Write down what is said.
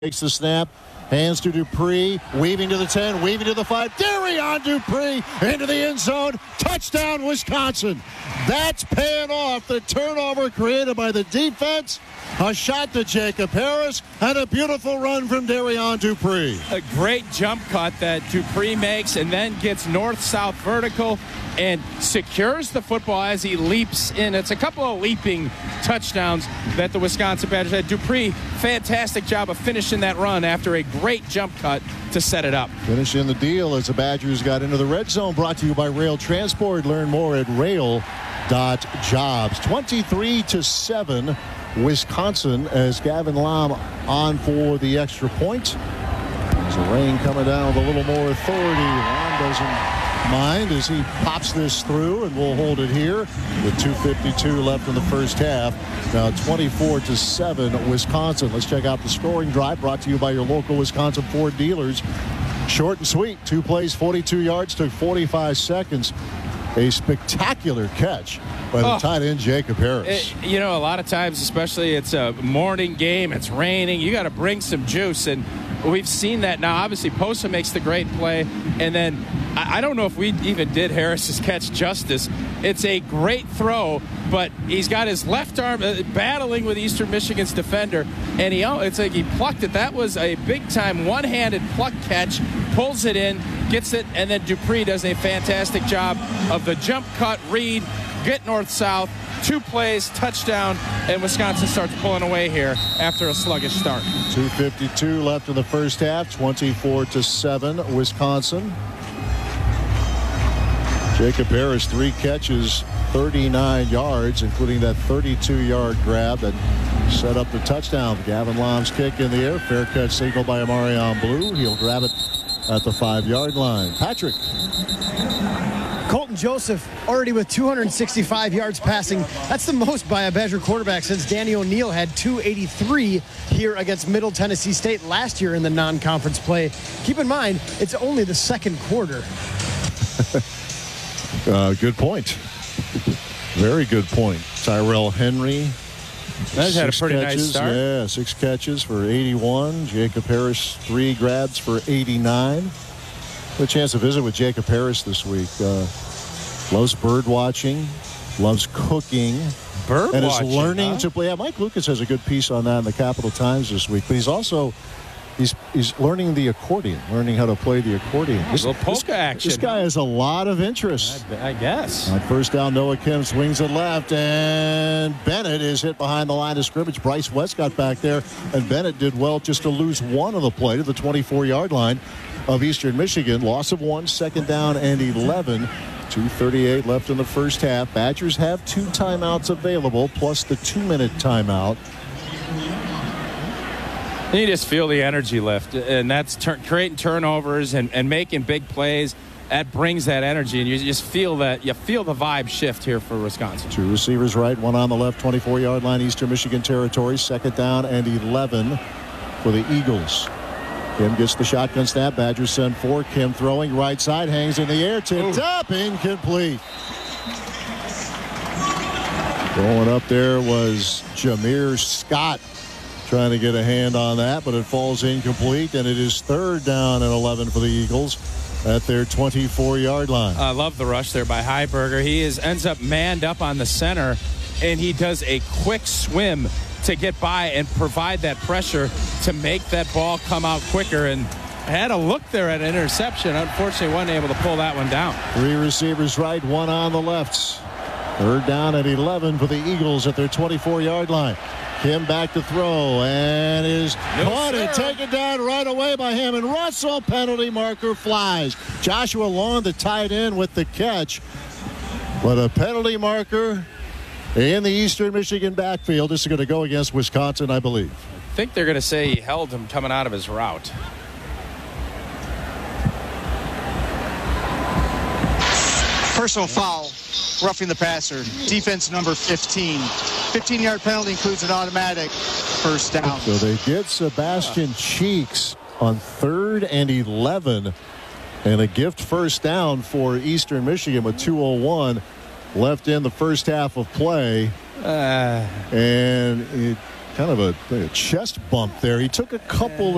Takes the snap, hands to Dupree, weaving to the 10, weaving to the 5. Darion Dupree into the end zone. Touchdown, Wisconsin. That's paying off. The turnover created by the defense. A shot to Jacob Harris, and a beautiful run from Darion Dupree. A great jump cut that Dupree makes and then gets north-south vertical and secures the football as he leaps in. It's a couple of leaping touchdowns that the Wisconsin Badgers had. Dupree, fantastic job of finishing that run after a great jump cut to set it up. Finishing the deal as the Badgers got into the red zone. Brought to you by Rail Transport. Learn more at rail.jobs. 23-7. Wisconsin as Gavin Lom on for the extra point. There's the rain coming down with a little more authority. Lom doesn't mind as he pops this through, and we'll hold it here with 2:52 left in the first half. Now 24-7 Wisconsin. Let's check out the scoring drive brought to you by your local Wisconsin Ford dealers. Short and sweet. 2 plays, 42 yards, took 45 seconds. A spectacular catch by the tight end, Jacob Harris. A lot of times, especially it's a morning game, it's raining, you got to bring some juice, and we've seen that now. Obviously, Posa makes the great play, and then I don't know if we even did Harris's catch justice. It's a great throw, but he's got his left arm battling with Eastern Michigan's defender, and it's like he plucked it. That was a big-time one-handed pluck catch, pulls it in, gets it, and then Dupree does a fantastic job of the jump cut, read, get north-south, 2 plays, touchdown, and Wisconsin starts pulling away here after a sluggish start. 2:52 left in the first half, 24-7 Wisconsin. Jacob Harris, 3 catches, 39 yards, including that 32-yard grab that set up the touchdown. Gavin Lom's kick in the air. Fair catch signal by Amarion Blue. He'll grab it at the 5-yard line. Patrick. Colton Joseph already with 265 yards passing. That's the most by a Badger quarterback since Danny O'Neal had 283 here against Middle Tennessee State last year in the non-conference play. Keep in mind, it's only the second quarter. Good point. Very good point. Tyrell Henry. That's had a pretty nice start. Yeah, 6 catches for 81. Jacob Harris, 3 grabs for 89. Had a chance to visit with Jacob Harris this week. Loves bird watching, loves cooking, and is learning to play. Yeah, Mike Lucas has a good piece on that in the Capital Times this week. But he's also he's learning the accordion, learning how to play the accordion. A little polka action. This guy has a lot of interest. I guess. On first down, Noah Kim swings it left, and Bennett is hit behind the line of scrimmage. Bryce West got back there, and Bennett did well just to lose one of the play to the 24-yard line of Eastern Michigan. Loss of 1, second down and 11. 2:38 left in the first half. Badgers have 2 timeouts available, plus the 2-minute timeout. You just feel the energy lift, and that's creating turnovers and making big plays. That brings that energy, and you just feel that. You feel the vibe shift here for Wisconsin. 2 receivers right, 1 on the left, 24-yard line, Eastern Michigan territory. Second down and 11 for the Eagles. Kim gets the shotgun snap. Badgers send 4. Kim throwing right side, hangs in the air, tipped up, incomplete. Going up there was Jameer Scott trying to get a hand on that, but it falls incomplete, and it is 3rd down and 11 for the Eagles at their 24-yard line. I love the rush there by Heiberger. He ends up manned up on the center, and he does a quick swim to get by and provide that pressure to make that ball come out quicker. And had a look there at an interception. Unfortunately, wasn't able to pull that one down. 3 receivers right, 1 on the left. 3rd down and 11 for the Eagles at their 24-yard line. Kim back to throw, and is caught and taken down right away by him. And Russell, penalty marker flies. Joshua Long, the tight end, with the catch. But a penalty marker in the Eastern Michigan backfield. This is going to go against Wisconsin, I believe. I think they're going to say he held him coming out of his route. Personal foul, roughing the passer. Defense number 15. 15-yard penalty includes an automatic first down. So they get Sebastian Cheeks on 3rd and 11. And a gift first down for Eastern Michigan with 2:01 left in the first half of play. And it kind of a chest bump there. He took a couple